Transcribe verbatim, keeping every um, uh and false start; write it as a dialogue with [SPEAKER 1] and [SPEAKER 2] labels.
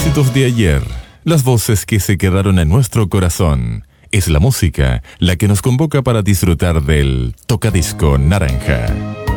[SPEAKER 1] éxitos de ayer, las voces que se quedaron en nuestro corazón. Es la música la que nos convoca para disfrutar del Tocadisco Naranja.